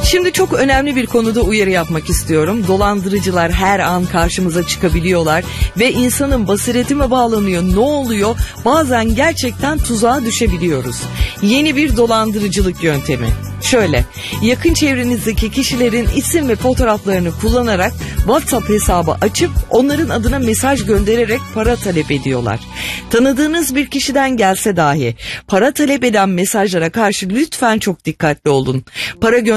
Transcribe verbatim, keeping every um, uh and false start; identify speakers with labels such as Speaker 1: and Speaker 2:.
Speaker 1: Şimdi çok önemli bir konuda uyarı yapmak istiyorum. Dolandırıcılar her an karşımıza çıkabiliyorlar ve insanın basireti mi bağlanıyor, ne oluyor? Bazen gerçekten tuzağa düşebiliyoruz. Yeni bir dolandırıcılık yöntemi. Şöyle, yakın çevrenizdeki kişilerin isim ve fotoğraflarını kullanarak WhatsApp hesabı açıp onların adına mesaj göndererek para talep ediyorlar. Tanıdığınız bir kişiden gelse dahi para talep eden mesajlara karşı lütfen çok dikkatli olun. Para